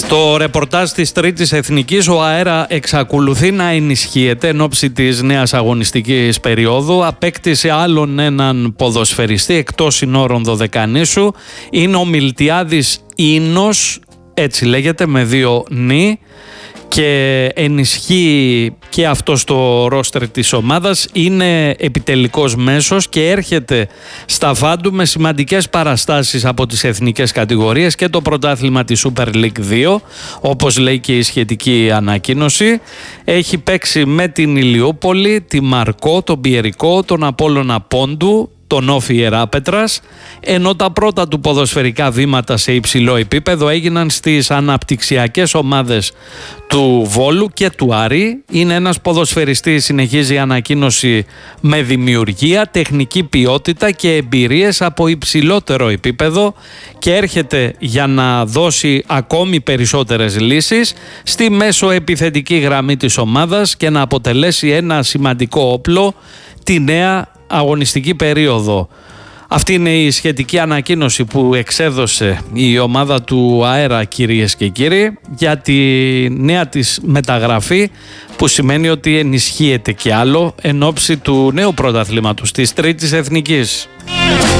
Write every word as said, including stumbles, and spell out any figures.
Στο ρεπορτάζ της Τρίτης Εθνικής, ο ΑΕΡΑ εξακολουθεί να ενισχύεται εν ώψη της νέας αγωνιστικής περίοδου. Απέκτησε άλλον έναν ποδοσφαιριστή εκτός συνόρων Δωδεκανήσου. Είναι ο Μιλτιάδης Ίνος, έτσι λέγεται, με δύο νι, και ενισχύει και αυτό στο ρόστερ της ομάδας. Είναι επιτελικός μέσος και έρχεται στα Φάντου με σημαντικές παραστάσεις από τις εθνικές κατηγορίες και το πρωτάθλημα της Super League δύο, όπως λέει και η σχετική ανακοίνωση. Έχει παίξει με την Ηλιούπολη, τη Μαρκό, τον Πιερικό, τον Απόλλωνα Πόντου, τον Όφη Ιεράπετρας, ενώ τα πρώτα του ποδοσφαιρικά βήματα σε υψηλό επίπεδο έγιναν στις αναπτυξιακές ομάδες του Βόλου και του Άρη. Είναι ένας ποδοσφαιριστής, συνεχίζει η ανακοίνωση, με δημιουργία, τεχνική ποιότητα και εμπειρίες από υψηλότερο επίπεδο και έρχεται για να δώσει ακόμη περισσότερες λύσεις στη μέσοεπιθετική γραμμή της ομάδας και να αποτελέσει ένα σημαντικό όπλο τη νέα αγωνιστική περίοδο. Αυτή είναι η σχετική ανακοίνωση που εξέδωσε η ομάδα του ΑΕΡΑ, κυρίες και κύριοι, για τη νέα της μεταγραφή, που σημαίνει ότι ενισχύεται κι άλλο εν ώψη του νέου πρωταθλήματος της Τρίτης Εθνικής.